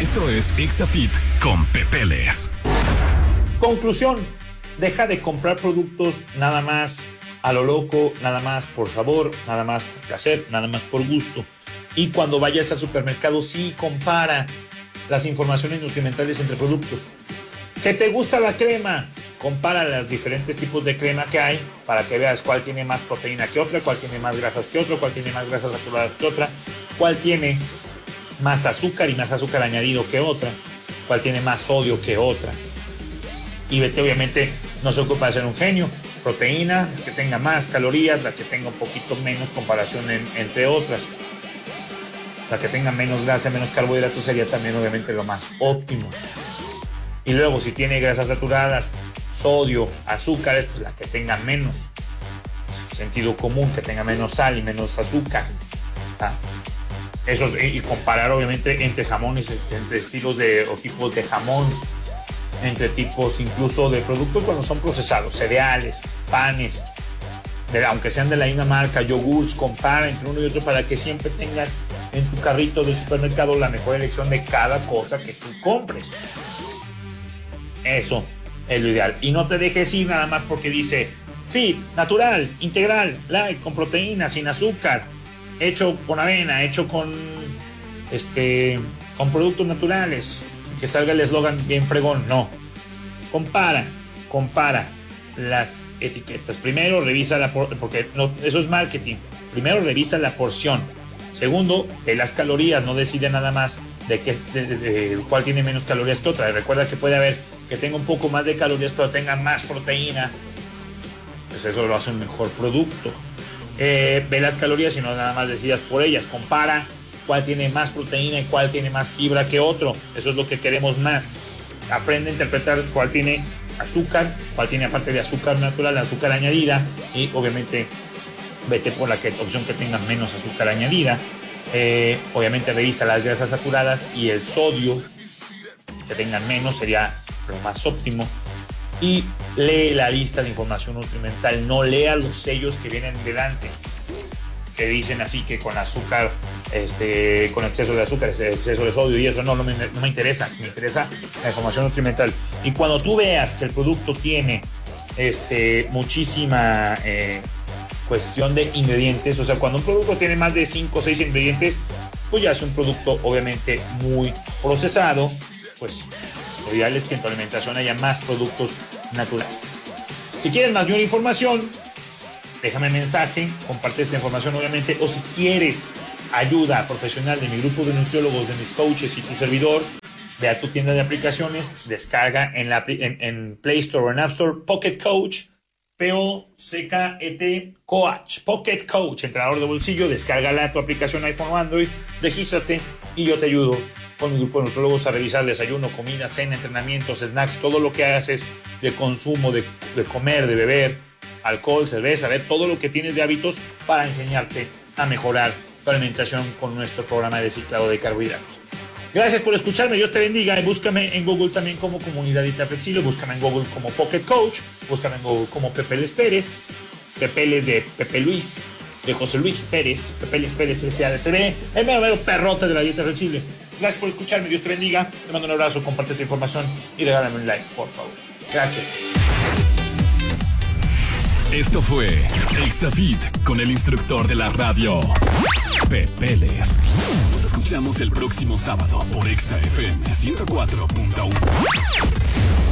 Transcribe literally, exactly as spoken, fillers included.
Esto es Exafit con Pepeles. Conclusión, deja de comprar productos nada más a lo loco, nada más por sabor, nada más por placer, nada más por gusto. Y cuando vayas al supermercado, sí compara las informaciones nutrimentales entre productos. ¿Que te gusta la crema? Compara los diferentes tipos de crema que hay para que veas cuál tiene más proteína que otra, cuál tiene más grasas que otra, cuál tiene más grasas saturadas que otra, cuál tiene más azúcar y más azúcar añadido que otra, cuál tiene más sodio que otra. Y vete, obviamente, no se ocupa de ser un genio. Proteína, la que tenga más calorías, la que tenga un poquito menos comparación en, entre otras. La que tenga menos grasa, menos carbohidratos sería también obviamente lo más óptimo. Y luego si tiene grasas saturadas, sodio, azúcares, pues la que tenga menos. Sentido común, que tenga menos sal y menos azúcar. ¿Ah? Eso es, y comparar obviamente entre jamones, entre estilos de o tipos de jamón, entre tipos incluso de productos cuando son procesados, cereales, panes, de, aunque sean de la misma marca, yogurts, compara entre uno y otro para que siempre tengas en tu carrito del supermercado la mejor elección de cada cosa que tú compres. Eso es lo ideal. Y no te dejes ir nada más porque dice fit, natural, integral, light, con proteína, sin azúcar, hecho con avena, hecho con este con productos naturales. Que salga el eslogan bien fregón, no. Compara, compara las etiquetas. Primero revisa la por, porque no, eso es marketing. Primero revisa la porción. Segundo, de las calorías, no decide nada más de, qué, de, de, de cuál tiene menos calorías que otra. Recuerda que puede haber que tenga un poco más de calorías, pero tenga más proteína. Pues eso lo hace un mejor producto. Eh, ve las calorías y no nada más decidas por ellas. Compara cuál tiene más proteína y cuál tiene más fibra que otro. Eso es lo que queremos más. Aprende a interpretar cuál tiene azúcar, cuál tiene aparte de azúcar natural, azúcar añadida, y obviamente vete por la que, opción que tenga menos azúcar añadida. Eh, obviamente revisa las grasas saturadas y el sodio, que tengan menos sería lo más óptimo. Y lee la lista de información nutrimental, no lea los sellos que vienen delante, que dicen así que con azúcar, este, con exceso de azúcar, exceso de sodio y eso no, no, me, no me interesa, me interesa la información nutrimental. Y cuando tú veas que el producto tiene este, muchísima eh, cuestión de ingredientes, o sea, cuando un producto tiene más de cinco o seis ingredientes, pues ya es un producto obviamente muy procesado, pues lo ideal es que en tu alimentación haya más productos naturales. Si quieres más de una información, déjame mensaje, comparte esta información obviamente, o si quieres ayuda profesional de mi grupo de nutriólogos, de mis coaches y tu servidor, ve a tu tienda de aplicaciones, descarga en, la, en, en Play Store o en App Store Pocket Coach, P O C K E T, Coach, Pocket Coach, entrenador de bolsillo, descárgala a tu aplicación iPhone o Android, regístrate y yo te ayudo con mi grupo de nutriólogos a revisar desayuno, comida, cena, entrenamientos, snacks, todo lo que haces de consumo, de, de comer, de beber, alcohol, cerveza, ver todo lo que tienes de hábitos para enseñarte a mejorar tu alimentación con nuestro programa de ciclado de carbohidratos. Gracias por escucharme, Dios te bendiga. Búscame en Google también como Comunidad Dieta Flexible, búscame en Google como Pocket Coach, búscame en Google como Pepeles Pérez, Pepeles de Pepe Luis, de José Luis Pérez, Pepeles Pérez S A D C B, el mero mero perrote de la dieta flexible. Gracias por escucharme, Dios te bendiga, te mando un abrazo, comparte esta información y regálame un like, por favor. Gracias. Esto fue Exafit con el instructor de la radio, Pepeles. Nos escuchamos el próximo sábado por Exa F M ciento cuatro punto uno.